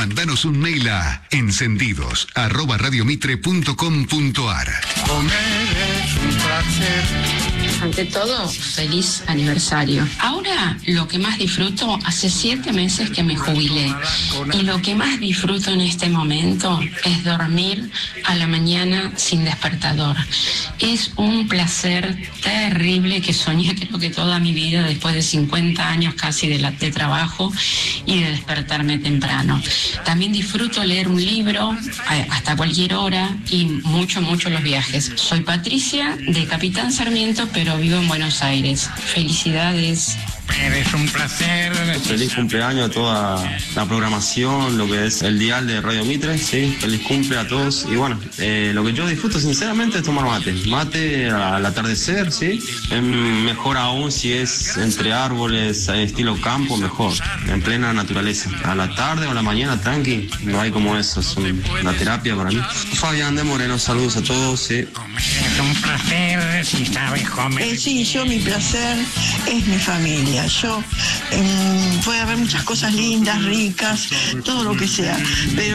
Mandanos un mail a encendidos@radiomitre.com.ar. Comer es un placer. Ante todo, feliz aniversario. Ahora lo que más disfruto, hace 7 meses que me jubilé, y lo que más disfruto en este momento es dormir a la mañana sin despertador. Es un placer terrible que soñé creo que toda mi vida, después de 50 años casi de trabajo y de despertarme temprano. También disfruto leer un libro hasta cualquier hora y mucho los viajes. Soy Patricia de Capitán Sarmiento, pero vivo en Buenos Aires. Felicidades. Es un placer. Feliz cumpleaños a toda la programación, lo que es el dial de Radio Mitre, sí. Feliz cumple a todos. Y bueno, lo que yo disfruto sinceramente es tomar mate. Mate al atardecer, sí. Mejor aún si es entre árboles, estilo campo, mejor. En plena naturaleza. A la tarde o a la mañana, tranqui. No hay como eso, es una terapia para mí. Fabián de Moreno, saludos a todos, sí. Es un placer si sabes comer. Sí, mi placer es mi familia. Puede haber muchas cosas lindas, ricas, todo lo que sea, pero